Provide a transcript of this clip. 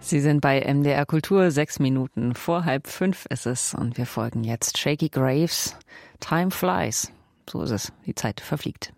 Sie sind bei MDR Kultur, 6 Minuten vor 4:30 ist es und wir folgen jetzt Shakey Graves. Time flies. So ist es, die Zeit verfliegt.